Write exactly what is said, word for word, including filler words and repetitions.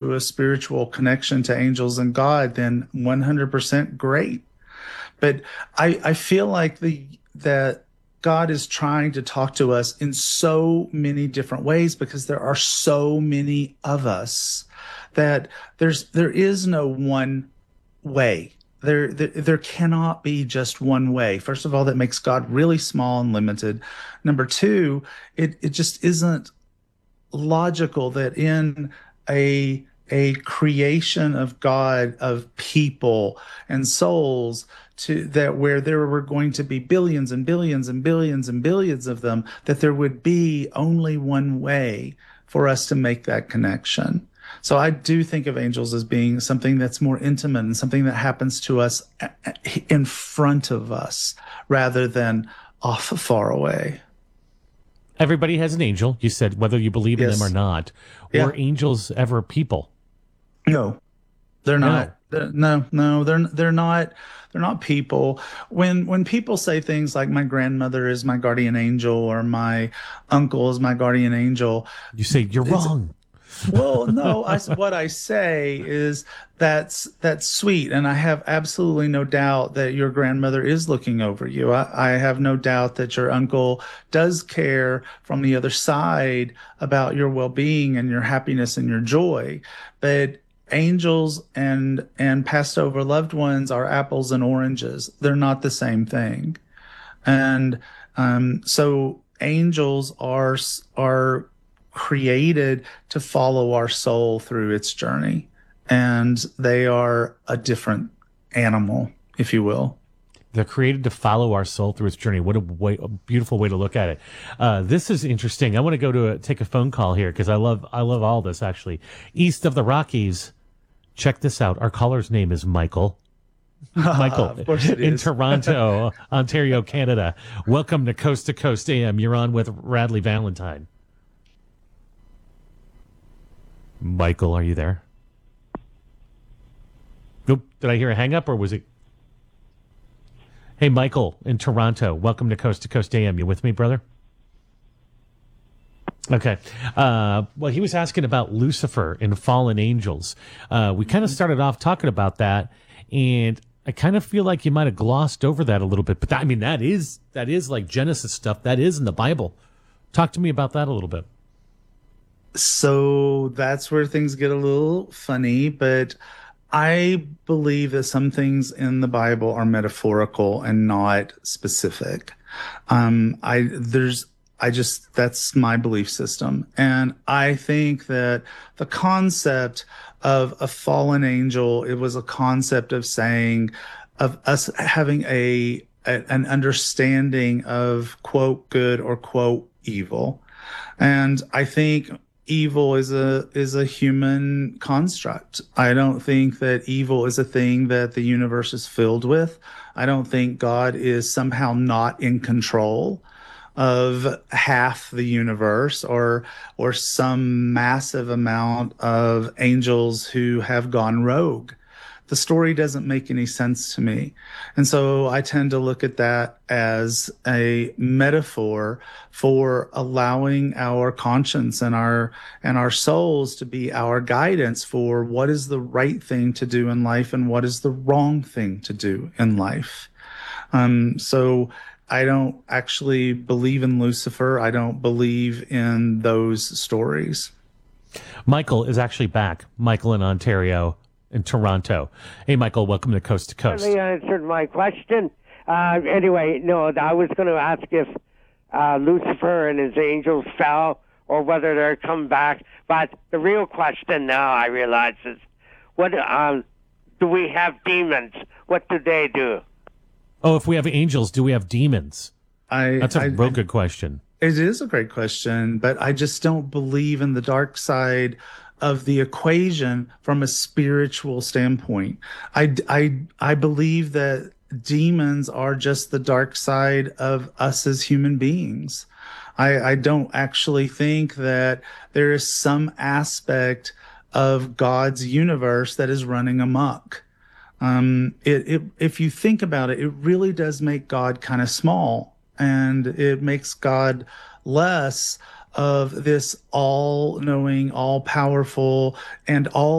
to a spiritual connection to angels and God, then one hundred percent great. But I, I feel like the that God is trying to talk to us in so many different ways because there are so many of us that there's there is no one way. There, there, there cannot be just one way. First of all, that makes God really small and limited. Number two, it, it just isn't logical that in a a creation of God, of people and souls, to that where there were going to be billions and billions and billions and billions of them, that there would be only one way for us to make that connection. So I do think of angels as being something that's more intimate and something that happens to us in front of us rather than off far away. Everybody has an angel. You said whether you believe in Yes. them or not. Yeah. Were angels ever people? No, they're No. not. They're- No, no, they're they're not. They're not people. When when people say things like "my grandmother is my guardian angel" or "my uncle is my guardian angel," You say you're It's- wrong. well, no. I, what I say is that's that's sweet, and I have absolutely no doubt that your grandmother is looking over you. I, I have no doubt that your uncle does care from the other side about your well-being and your happiness and your joy. But angels and and passed over loved ones are apples and oranges. They're not the same thing, and um, so angels are are created to follow our soul through its journey, and they are a different animal, if you will. They're created to follow our soul through its journey. What a, way, a beautiful way to look at it. Uh, this is interesting. I want to go to a, take a phone call here because I love I love all this actually. East of the Rockies, check this out. Our caller's name is Michael. Michael Of course it in is. Toronto, Ontario, Canada. Welcome to Coast to Coast A M. You're on with Radley Valentine. Michael, are you there? Nope. Did I hear a hang up or was it? Hey, Michael in Toronto. Welcome to Coast to Coast A M. You with me, brother? Okay. Uh, well, he was asking about Lucifer and fallen angels. Uh, we kind of started off talking about that, and I kind of feel like you might have glossed over that a little bit. But that, I mean, that is that is like Genesis stuff. That is in the Bible. Talk to me about that a little bit. So that's where things get a little funny, but I believe that some things in the Bible are metaphorical and not specific. Um, I there's I just that's my belief system, and I think that the concept of a fallen angel, it was a concept of saying of us having a, a an understanding of quote good or quote evil, and I think evil is a is a human construct. I don't think that evil is a thing that the universe is filled with. I don't think God is somehow not in control of half the universe or or some massive amount of angels who have gone rogue. The story doesn't make any sense to me. And so I tend to look at that as a metaphor for allowing our conscience and our and our souls to be our guidance for what is the right thing to do in life and what is the wrong thing to do in life. Um, so I don't actually believe in Lucifer. I don't believe in those stories. Michael is actually back. Michael in Ontario, in Toronto. Hey, Michael, welcome to Coast to Coast. They answered my question. Uh, anyway, no, I was going to ask if uh, Lucifer and his angels fell or whether they're come back. But the real question now, I realize, is what um, do we have demons? What do they do? Oh, if we have angels, do we have demons? I, That's a I, real good question. It is a great question, but I just don't believe in the dark side of the equation from a spiritual standpoint. I, I, I believe that demons are just the dark side of us as human beings. I, I don't actually think that there is some aspect of God's universe that is running amok. Um, it, it, if you think about it, it really does make God kind of small, and it makes God less of this all-knowing, all-powerful, and all